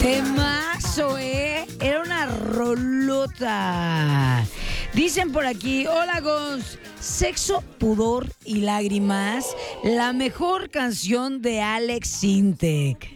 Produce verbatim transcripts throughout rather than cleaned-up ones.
Temazo, ¿eh? Era una rolota. Dicen por aquí, hola Gonz, Sexo, Pudor y Lágrimas, la mejor canción de Alex Sintek.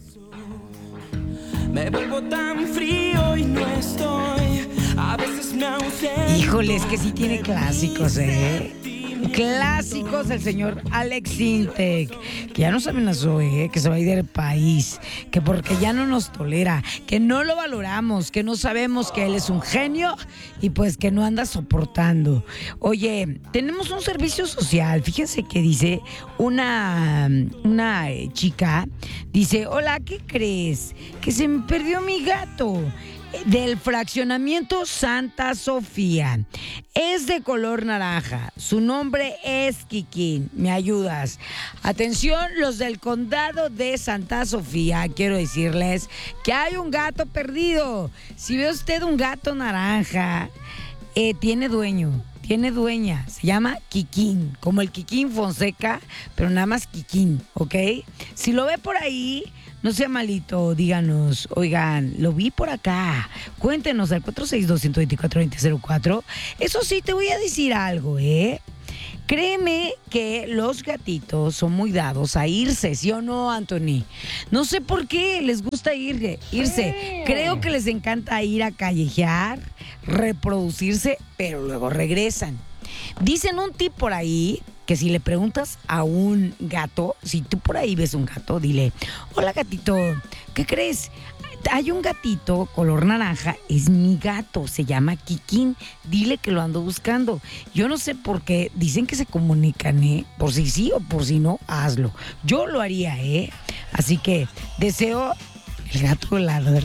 Me vuelvo tan frío y no estoy. A veces me ausento. Híjole, es que sí tiene clásicos, ¿eh? Clásicos del señor Alex Sintek, que ya nos amenazó, ¿eh? Que se va a ir del país, que porque ya no nos tolera, que no lo valoramos, que no sabemos que él es un genio y pues que no anda soportando. Oye, tenemos un servicio social, fíjense que dice una, una chica, dice, hola, ¿qué crees? Que se me perdió mi gato. Del fraccionamiento Santa Sofía. Es de color naranja. Su nombre es Kikín. ¿Me ayudas? Atención, los del condado de Santa Sofía. Quiero decirles que hay un gato perdido. Si ve usted un gato naranja, eh, tiene dueño. Tiene dueña, se llama Kikín, como el Kikín Fonseca, pero nada más Kikín, ¿ok? Si lo ve por ahí, no sea malito, díganos, oigan, lo vi por acá, cuéntenos al cuatro seis dos, uno dos cuatro, dos cero cero cuatro. Eso sí, te voy a decir algo, ¿eh? Créeme que los gatitos son muy dados a irse, ¿sí o no, Anthony? No sé por qué les gusta ir, irse. Creo que les encanta ir a callejear, reproducirse, pero luego regresan. Dicen un tip por ahí que si le preguntas a un gato, si tú por ahí ves un gato, dile, hola gatito, ¿qué crees? Hay un gatito color naranja, es mi gato, se llama Kikín, dile que lo ando buscando. Yo no sé por qué, dicen que se comunican, ¿eh? Por si sí o por si no, hazlo. Yo lo haría, ¿eh? Así que deseo el gato volador.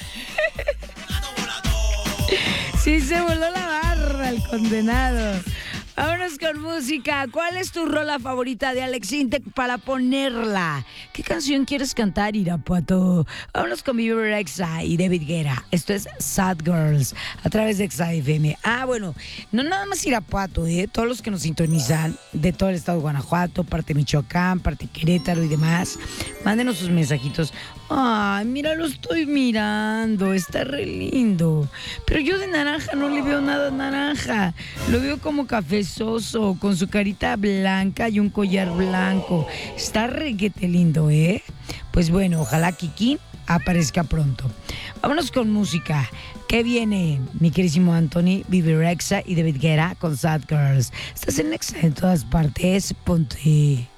Sí, se voló la barra el condenado. Vámonos con música. ¿Cuál es tu rola favorita de Alex Sintek para ponerla? ¿Qué canción quieres cantar, Irapuato? Vámonos con Vivi Rexha y David Guetta. Esto es Sad Girls a través de Exa F M. Ah, bueno, no nada más Irapuato, ¿eh? Todos los que nos sintonizan de todo el estado de Guanajuato, parte Michoacán, parte Querétaro y demás, mándenos sus mensajitos. Ay, mira, lo estoy mirando, está re lindo. Pero yo de naranja no le veo nada naranja. Lo veo como cafezoso, con su carita blanca y un collar blanco. Está reguete lindo, ¿eh? Pues bueno, ojalá Kikín aparezca pronto. Vámonos con música. ¿Qué viene, mi querísimo Anthony, Vivi Rexha y David Guetta con Sad Girls? Estás en Exa en todas partes, ponte.